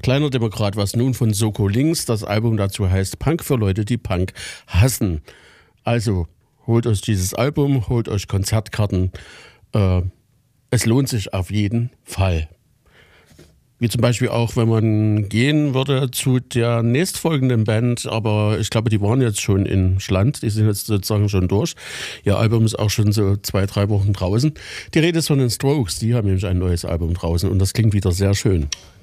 Kleiner Demokrat, was nun von Soko Links. Das Album dazu heißt Punk für Leute, die Punk hassen. Also holt euch dieses Album, holt euch Konzertkarten. Es lohnt sich auf jeden Fall. Wie zum Beispiel auch, wenn man gehen würde zu der nächstfolgenden Band, aber ich glaube, die waren jetzt schon in Schland, die sind jetzt sozusagen schon durch. Ihr Album ist auch schon so 2-3 Wochen draußen. Die Rede ist von den Strokes, die haben nämlich ein neues Album draußen und das klingt wieder sehr schön.